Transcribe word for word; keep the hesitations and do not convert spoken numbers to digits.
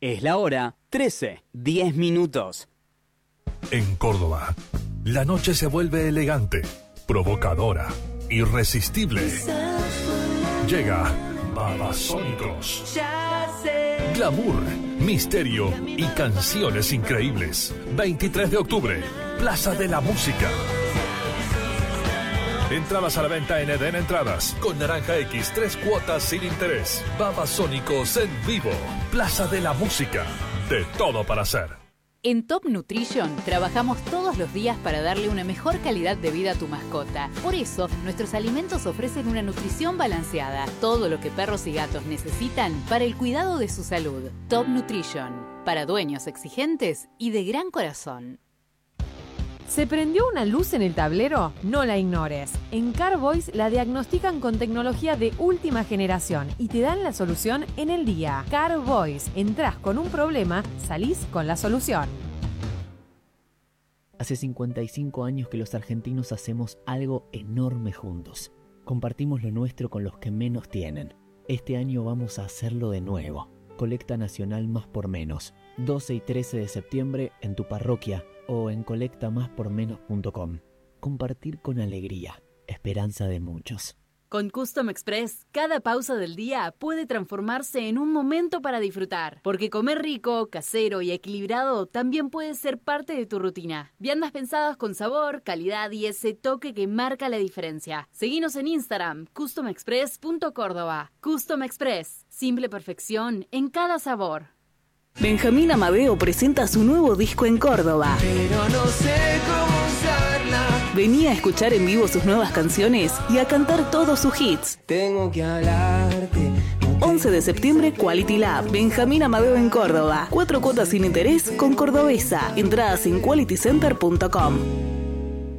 Es la hora trece, diez minutos. En Córdoba, la noche se vuelve elegante, provocadora, irresistible. Llega Babasónicos. Glamour, misterio y canciones increíbles. veintitrés de octubre, Plaza de la Música. Entradas a la venta en Eden Entradas, con Naranja X, tres cuotas sin interés. Babasónicos en vivo, Plaza de la Música. De todo para hacer. En Top Nutrition trabajamos todos los días para darle una mejor calidad de vida a tu mascota. Por eso, nuestros alimentos ofrecen una nutrición balanceada, todo lo que perros y gatos necesitan para el cuidado de su salud. Top Nutrition, para dueños exigentes y de gran corazón. ¿Se prendió una luz en el tablero? No la ignores. En Carvoice la diagnostican con tecnología de última generación y te dan la solución en el día. Carvoice. Entrás con un problema, salís con la solución. Hace cincuenta y cinco años que los argentinos hacemos algo enorme juntos. Compartimos lo nuestro con los que menos tienen. Este año vamos a hacerlo de nuevo. Colecta nacional Más por Menos. doce y trece de septiembre en tu parroquia o en colecta más por menos punto com. Compartir con alegría. Esperanza de muchos. Con Custom Express, cada pausa del día puede transformarse en un momento para disfrutar. Porque comer rico, casero y equilibrado también puede ser parte de tu rutina. Viandas pensadas con sabor, calidad y ese toque que marca la diferencia. Seguinos en Instagram, custom express punto córdoba. Custom Express, simple perfección en cada sabor. Benjamín Amadeo presenta su nuevo disco en Córdoba. Pero no sé cómo usarla. Vení a escuchar en vivo sus nuevas canciones y a cantar todos sus hits. Tengo que hablarte. once de septiembre, Quality Lab. Benjamín Amadeo en Córdoba. Cuatro cuotas sin interés con Cordobesa. Entradas en quality center punto com.